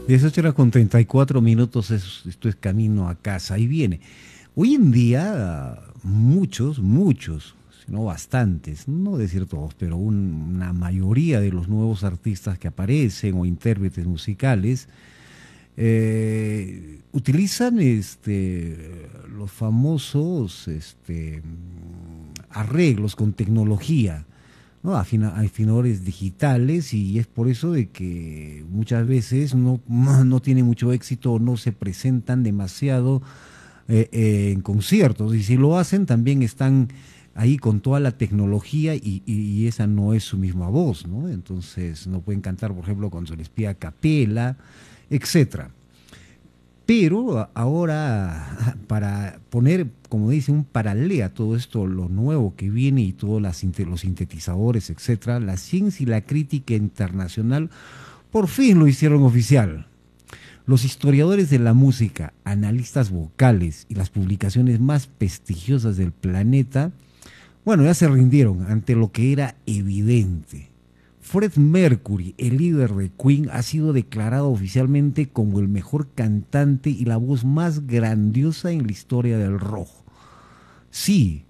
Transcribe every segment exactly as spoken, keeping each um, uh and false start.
dieciocho horas con treinta y cuatro minutos, es- esto es camino a casa. Ahí viene. Hoy en día, muchos, muchos, si no bastantes, no decir todos, pero un- una mayoría de los nuevos artistas que aparecen o intérpretes musicales eh, utilizan este, los famosos este, arreglos con tecnología, ¿no? Afina- afinadores digitales, y es por eso de que muchas veces no, no tienen mucho éxito o no se presentan demasiado eh, eh, en conciertos, y si lo hacen también están ahí con toda la tecnología y, y- y esa no es su misma voz, ¿no? Entonces no pueden cantar, por ejemplo, cuando se les pide a capela, etcétera. Pero a- ahora, para poner, como dice, un paralelo a todo esto, lo nuevo que viene y todos las sinte- los sintetizadores, etcétera, la ciencia y la crítica internacional por fin lo hicieron oficial. Los historiadores de la música, analistas vocales y las publicaciones más prestigiosas del planeta, bueno, ya se rindieron ante lo que era evidente. Fred Mercury, el líder de Queen, ha sido declarado oficialmente como el mejor cantante y la voz más grandiosa en la historia del rock. Sí,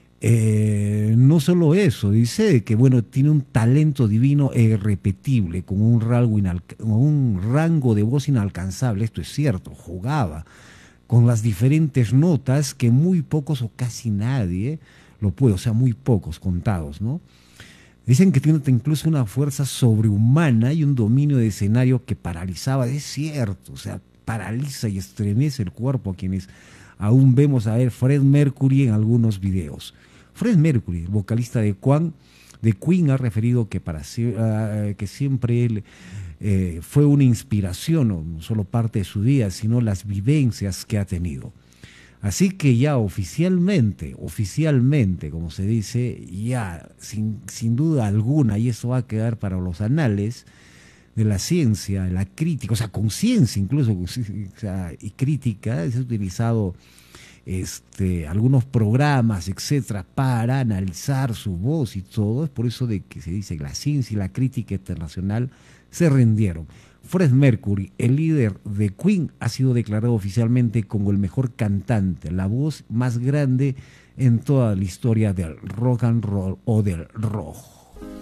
eh, no solo eso, dice que bueno, tiene un talento divino e irrepetible, con un rango, inalca- con un rango de voz inalcanzable, esto es cierto, jugaba con las diferentes notas que muy pocos o casi nadie lo puede, o sea, muy pocos contados, ¿no? Dicen que tiene incluso una fuerza sobrehumana y un dominio de escenario que paralizaba, es cierto, o sea, paraliza y estremece el cuerpo a quienes aún vemos a ver Fred Mercury en algunos videos. Fred Mercury, vocalista de Queen, de Queen, ha referido que, para, sie- ah, que siempre él eh, fue una inspiración, no no solo parte de su vida, sino las vivencias que ha tenido. Así que ya oficialmente, oficialmente, como se dice, ya sin, sin duda alguna, y eso va a quedar para los anales de la ciencia, la crítica, o sea, conciencia incluso, o sea, y crítica, se ha utilizado este, algunos programas, etcétera, para analizar su voz y todo. Es por eso de que se dice que la ciencia y la crítica internacional se rindieron. Fred Mercury, el líder de Queen, ha sido declarado oficialmente como el mejor cantante, la voz más grande en toda la historia del rock and roll o del rock.